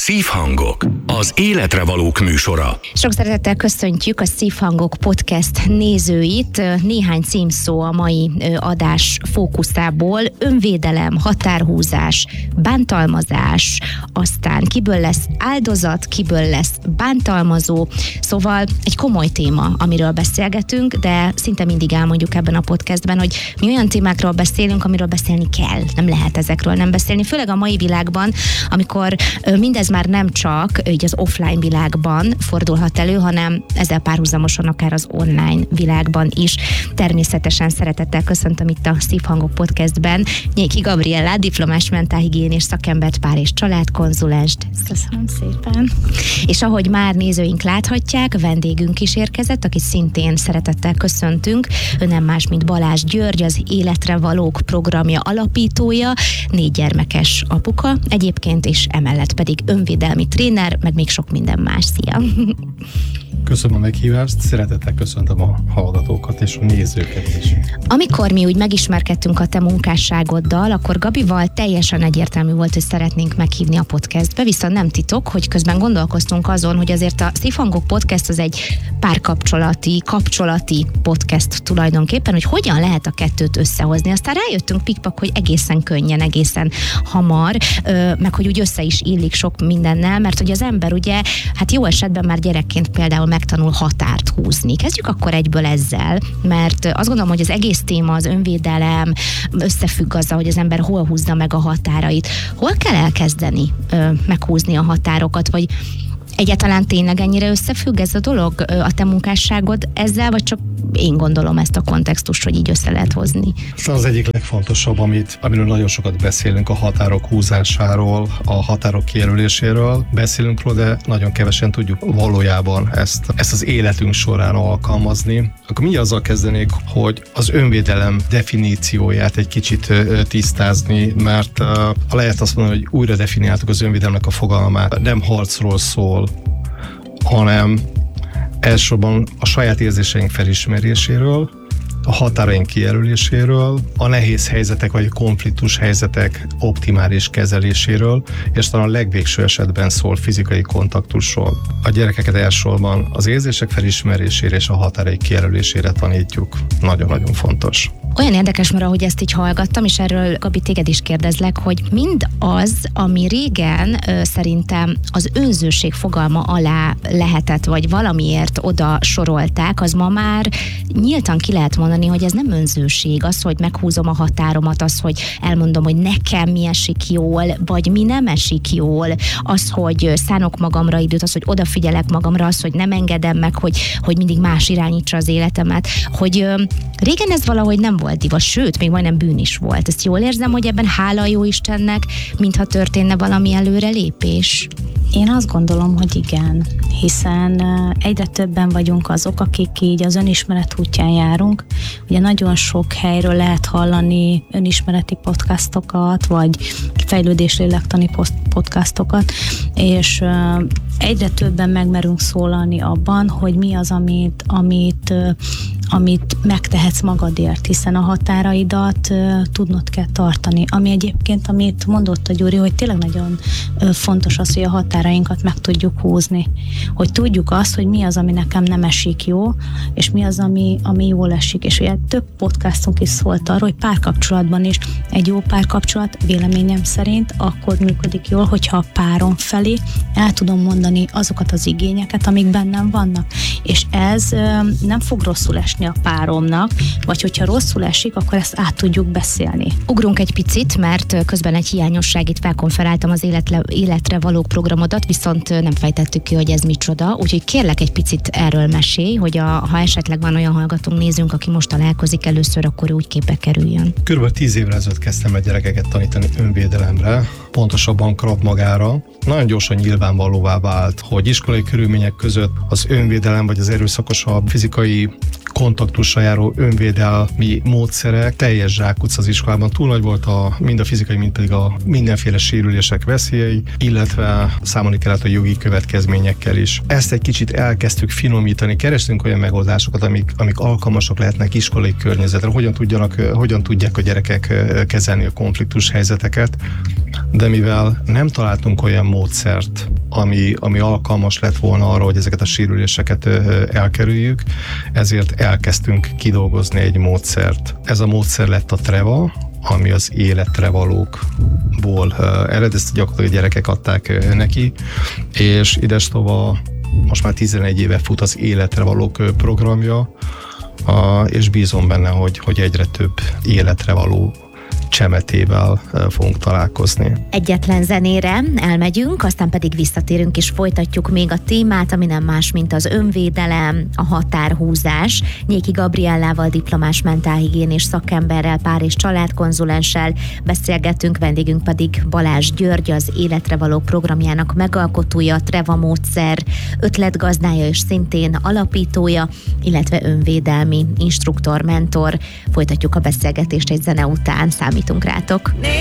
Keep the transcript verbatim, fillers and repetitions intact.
Szívhangok, az életre valók műsora. Sok szeretettel köszöntjük a Szívhangok podcast nézőit. Néhány címszó a mai adás fókuszából: önvédelem, határhúzás, bántalmazás, aztán kiből lesz áldozat, kiből lesz bántalmazó. Szóval egy komoly téma, amiről beszélgetünk, de szinte mindig elmondjuk ebben a podcastben, hogy mi olyan témákról beszélünk, amiről beszélni kell. Nem lehet ezekről nem beszélni, főleg a mai világban, amikor mindez már nem csak így az offline világban fordulhat elő, hanem ezzel párhuzamosan akár az online világban is. Természetesen szeretettel köszöntöm itt a Szívhangok podcastben Nyéki Gabriellát, diplomás mentálhigiénés szakembert, pár- és családkonzulenst. Köszönöm szépen. És ahogy már nézőink láthatják, vendégünk is érkezett, akit szintén szeretettel köszöntünk. Ő nem más, mint Balázs György, az Életre Valók programja alapítója, négy gyermekes apuka egyébként, és emellett pedig önvédelmi tréner, meg még sok minden más. Szia! Köszönöm a meghívást, szeretettel köszöntöm a hallgatókat és a nézőket is. Amikor mi úgy megismerkedtünk a te munkásságoddal, akkor Gabival teljesen egyértelmű volt, hogy szeretnénk meghívni a podcastbe, viszont nem titok, hogy közben gondolkoztunk azon, hogy azért a Szívhangok podcast az egy párkapcsolati, kapcsolati podcast tulajdonképpen, hogy hogyan lehet a kettőt összehozni. Aztán rájöttünk pikpak, hogy egészen könnyen, egészen hamar, meg hogy úgy össze is illik sok mindennel, mert hogy az ember ugye, hát jó esetben már gyerekként például megtanul határt húzni. Kezdjük akkor egyből ezzel, mert azt gondolom, hogy az egész téma, az önvédelem összefügg azzal, hogy az ember hol húzza meg a határait. Hol kell elkezdeni ö, meghúzni a határokat, vagy egyáltalán tényleg ennyire összefügg ez a dolog, a te munkásságod ezzel, vagy csak én gondolom ezt a kontextust, hogy így össze lehet hozni? Az egyik legfontosabb, amit, amiről nagyon sokat beszélünk, a határok húzásáról, a határok kijelöléséről beszélünk róla, de nagyon kevesen tudjuk valójában ezt, ezt az életünk során alkalmazni. Akkor mindjárt azzal kezdenék, hogy az önvédelem definícióját egy kicsit tisztázni, mert uh, lehet azt mondani, hogy újra definiáltuk az önvédelemnek a fogalmát. Nem harcról szól, hanem elsősorban a saját érzéseink felismeréséről, a határaink kijelöléséről, a nehéz helyzetek vagy konfliktus helyzetek optimális kezeléséről, és talán a legvégső esetben szól fizikai kontaktusról. A gyerekeket elsősorban az érzések felismerésére és a határaik kijelölésére tanítjuk. Nagyon-nagyon fontos. Olyan érdekes, mert ahogy ezt így hallgattam, és erről, Gabi, téged is kérdezlek, hogy mind az, ami régen ö, szerintem az önzőség fogalma alá lehetett, vagy valamiért oda sorolták, az ma már nyíltan ki lehet mondani, hogy ez nem önzőség. Az, hogy meghúzom a határomat, az, hogy elmondom, hogy nekem mi esik jól, vagy mi nem esik jól, az, hogy szánok magamra időt, az, hogy odafigyelek magamra, az, hogy nem engedem meg, hogy, hogy mindig más irányítsa az életemet, hogy ö, régen ez valahogy nem volt divat, sőt, még majdnem bűn is volt. Ezt jól érzem, hogy ebben hála jó Istennek, mintha történne valami előrelépés. Én azt gondolom, hogy igen, hiszen egyre többen vagyunk azok, akik így az önismeret útján járunk. Ugye nagyon sok helyről lehet hallani önismereti podcastokat, vagy fejlődéslélektani podcastokat, és egyre többen megmerünk szólalni abban, hogy mi az, amit, amit, amit megtehetsz magadért, hiszen a határaidat uh, tudnod kell tartani. Ami egyébként, amit mondott a Gyuri, hogy tényleg nagyon uh, fontos az, hogy a határainkat meg tudjuk húzni. Hogy tudjuk azt, hogy mi az, ami nekem nem esik jó, és mi az, ami, ami jól esik. És ugye több podcastunk is szólt arról, hogy párkapcsolatban is egy jó párkapcsolat véleményem szerint akkor működik jól, hogyha a párom felé el tudom mondani azokat az igényeket, amik bennem vannak. És ez uh, nem fog rosszul esni a páromnak, vagy hogyha rosszul esik, akkor ezt át tudjuk beszélni. Ugrunk egy picit, mert közben egy hiányosság, itt felkonferáltam az életle, Életre Valók programodat, viszont nem fejtettük ki, hogy ez micsoda, úgyhogy kérlek egy picit erről mesélj, hogy a, ha esetleg van olyan hallgatónk, nézünk, aki most találkozik először, akkor úgy képbe kerüljön. Körülbelül tíz évvel ezelőtt kezdtem a gyerekeket tanítani önvédelemre, pontosabban Krav Magára. Nagyon gyorsan nyilvánvalóvá vált, hogy iskolai körülmények között az önvédelem vagy az erőszakosabb fizikai kontaktusra járó önvédelmi módszerek teljes zsákutca az iskolában. Túl nagy volt a, mind a fizikai, mind pedig a mindenféle sérülések veszélyei, illetve számolni kellett a jogi következményekkel is. Ezt egy kicsit elkezdtük finomítani, kerestünk olyan megoldásokat, amik, amik alkalmasak lehetnek iskolai környezetre, hogyan tudjanak, hogyan tudják a gyerekek kezelni a konfliktus helyzeteket. de mivel nem találtunk olyan módszert, ami, ami alkalmas lett volna arra, hogy ezeket a sérüléseket elkerüljük, ezért elkezdtünk kidolgozni egy módszert. Ez a módszer lett a Treva, ami az életre valókból ered, ezt gyakorlatilag a gyerekek adták neki, és idestova most már tizenegy éve fut az életre valók programja, és bízom benne, hogy, hogy egyre több életre való csemetével fogunk találkozni. Egyetlen zenére elmegyünk, aztán pedig visszatérünk és folytatjuk még a témát, ami nem más, mint az önvédelem, a határhúzás. Nyéki Gabriellával, diplomás mentálhigiénés szakemberrel, pár- és családkonzulenssel beszélgetünk, vendégünk pedig Balázs György, az Életre való programjának megalkotója, Treva módszer ötletgazdája és szintén alapítója, illetve önvédelmi instruktor, mentor. Folytatjuk a beszélgetést egy zene után, számítunk rátok.